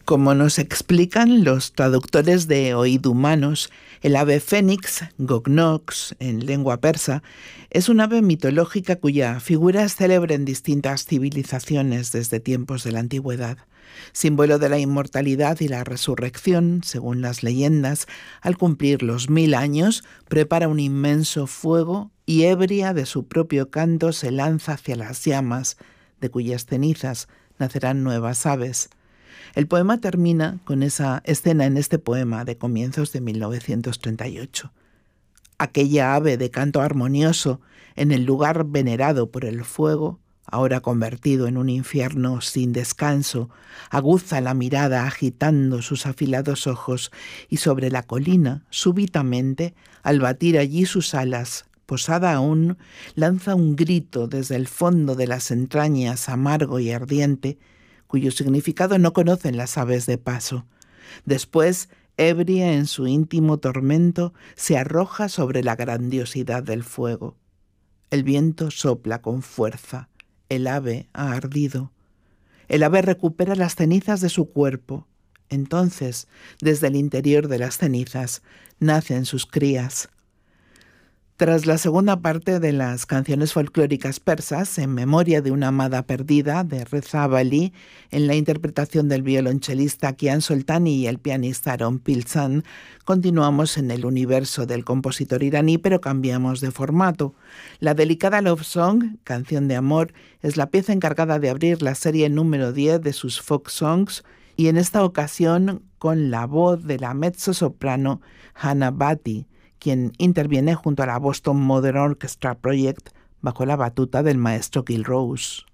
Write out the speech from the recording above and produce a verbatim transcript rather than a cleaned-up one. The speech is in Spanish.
Como nos explican los traductores de Oíd Humanos, el ave fénix, Gognox, en lengua persa, es un ave mitológica cuya figura es célebre en distintas civilizaciones desde tiempos de la antigüedad. Símbolo de la inmortalidad y la resurrección, según las leyendas, al cumplir los mil años, prepara un inmenso fuego y, ebria de su propio canto, se lanza hacia las llamas, de cuyas cenizas nacerán nuevas aves. El poema termina con esa escena en este poema de comienzos de mil novecientos treinta y ocho. Aquella ave de canto armonioso en el lugar venerado por el fuego, ahora convertido en un infierno sin descanso, aguza la mirada agitando sus afilados ojos y sobre la colina, súbitamente, al batir allí sus alas, posada aún, lanza un grito desde el fondo de las entrañas amargo y ardiente, cuyo significado no conocen las aves de paso. Después, ebria en su íntimo tormento, se arroja sobre la grandiosidad del fuego. El viento sopla con fuerza. El ave ha ardido. El ave recupera las cenizas de su cuerpo. Entonces, desde el interior de las cenizas, nacen sus crías. Tras la segunda parte de las canciones folclóricas persas, en memoria de una amada perdida, de Reza Vali, en la interpretación del violonchelista Kian Soltani y el pianista Aron Pilsan, continuamos en el universo del compositor iraní, pero cambiamos de formato. La delicada Love Song, canción de amor, es la pieza encargada de abrir la serie número diez de sus folk songs, y en esta ocasión con la voz de la mezzosoprano Hannah Bhatti, quien interviene junto a la Boston Modern Orchestra Project bajo la batuta del maestro Gil Rose.